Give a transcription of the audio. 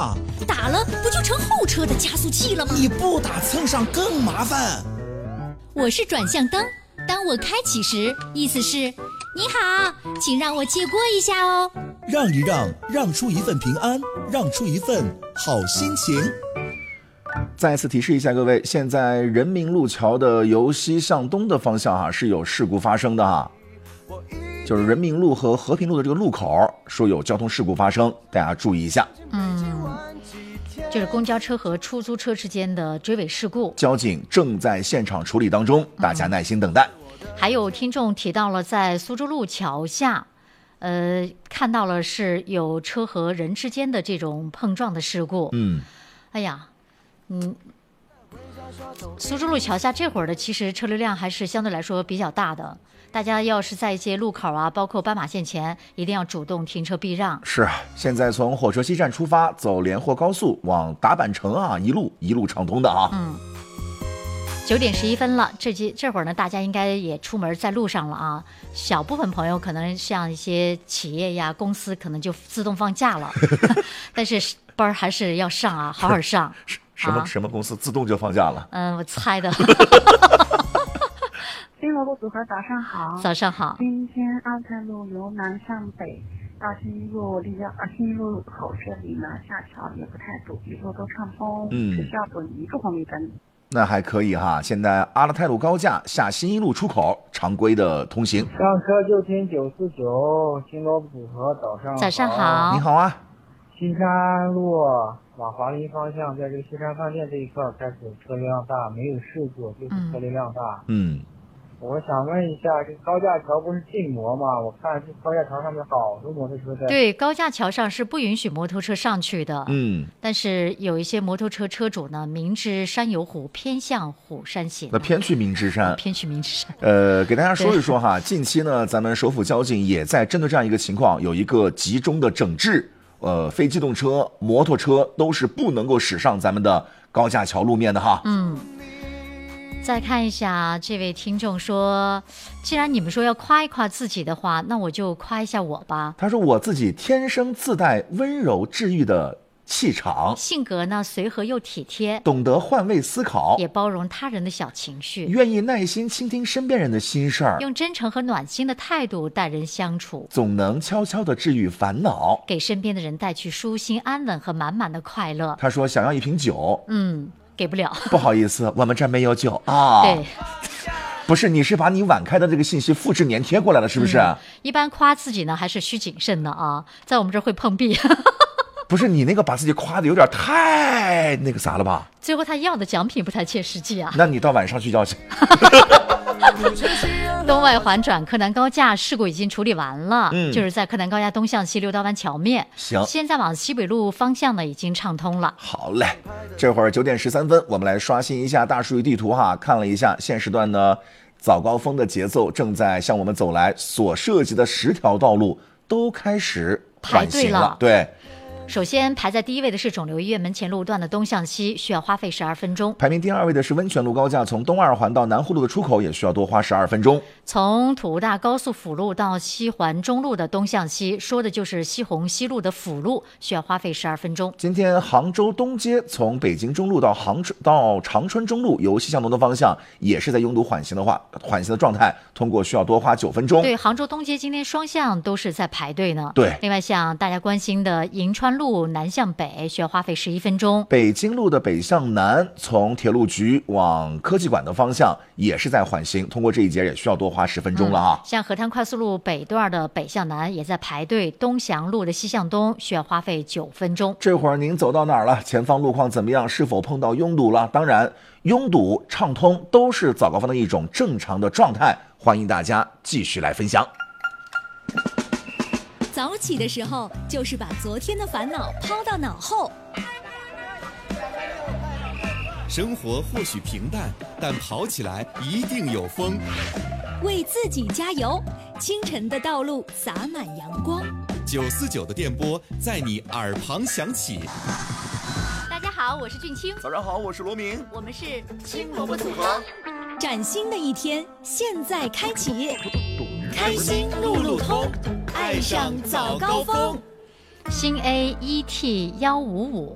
啊？ 打了不就成后车的加速器了吗？ 你不打蹭上更麻烦。 我是转向灯，当我开启时，意思是你好，请让我借过一下哦。 让一让，让出一份平安，让出一份好心情。 再次提示一下各位，现在人民路桥的由西向东的方向是有事故发生的就是人民路和和平路的这个路口说有交通事故发生，大家注意一下。 就是公交车和出租车之间的追尾事故， 交警正在现场处理当中，大家耐心等待。 还有听众提到了在苏州路桥下看到了是有车和人之间的这种碰撞的事故。苏州路桥下这会儿的其实车流量还是相对来说比较大的，大家要是在一些路口包括斑马线前一定要主动停车避让。 是，现在从火车西站出发，走连霍高速往达坂城一路畅通的 9点11分了，这会儿呢，大家应该也出门在路上了小部分朋友可能像一些企业呀、公司可能就自动放假了，但是班还是要上好好上。 什么公司自动就放假了？ 我猜的。 新罗路组合早上好。 早上好。 今天阿泰路由南向北到新一路新一路口这里呢，下桥也不太堵，一路都畅通，只需要等1个红绿灯。 那还可以现在阿勒泰路高架下新一路出口常规的通行。 上车就听949新罗组合早上好。 你好啊。 西山路往华林方向，在这个西山饭店这一块开始车流量大，没有事故，就是车流量大。我想问一下，这个高架桥不是禁摩吗？我看这高架桥上面好多摩托车在。 对，高架桥上是不允许摩托车上去的。但是有一些摩托车车主呢，明知山有虎，偏向虎山行。 那偏去明知山。 偏去明知山。 给大家说一说近期呢，咱们首府交警也在针对这样一个情况，有一个集中的整治。非机动车、摩托车都是不能够驶上咱们的高架桥路面的再看一下这位听众说，既然你们说要夸一夸自己的话，那我就夸一下我吧。 他说我自己天生自带温柔治愈的气场， 性格呢随和又体贴， 懂得换位思考， 也包容他人的小情绪， 愿意耐心倾听身边人的心事儿， 用真诚和暖心的态度待人相处， 总能悄悄地治愈烦恼， 给身边的人带去舒心安稳和满满的快乐。 他说想要一瓶酒， 给不了， 不好意思，我们这儿没有酒对。 不是，你是把你晚开的这个信息复制粘贴过来了，是不是？ 一般夸自己呢还是需谨慎的在我们这儿会碰壁。 不是，你那个把自己夸的有点太那个啥了吧？ 最后他要的奖品不太切实际那你到晚上去要去。 东外环转柯南高架事故已经处理完了，就是在柯南高架东向西6道湾桥面。 行， 现在往西北路方向呢已经畅通了。 好嘞，这会儿9点13分，我们来刷新一下大数据地图看了一下现时段呢，早高峰的节奏正在向我们走来，所涉及的10条道路都开始缓行了。对。 首先排在第一位的是肿瘤医院门前路段的东向西，需要花费12分钟。 排名第2位的是温泉路高架，从东2环到南湖路的出口也需要多花12分钟。 从土屋大高速辅路到西环中路的东向西，说的就是西虹西路的辅路，需要花费12分钟。 今天杭州东街从北京中路到长春中路，由西向东的方向也是在拥堵缓行的状态，通过需要多花9分钟。 对，杭州东街今天双向都是在排队呢。 对， 另外像大家关心的银川路南向北需要花费11分钟。 北京路的北向南从铁路局往科技馆的方向也是在缓行，通过这一节也需要多花10分钟了像河滩快速路北段的北向南也在排队，东翔路的西向东需要花费9分钟。 这会儿您走到哪儿了？前方路况怎么样？是否碰到拥堵了？当然，拥堵畅通都是早高峰的一种正常的状态，欢迎大家继续来分享。 早起的时候，就是把昨天的烦恼抛到脑后。 生活或许平淡，但跑起来一定有风。 为自己加油，清晨的道路洒满阳光。 949的电波在你耳旁响起。 大家好，我是俊清。 早上好，我是罗明。 我们是青萝卜组合。 崭新的一天现在开启，开心路路通，爱上早高峰。 新 A1T155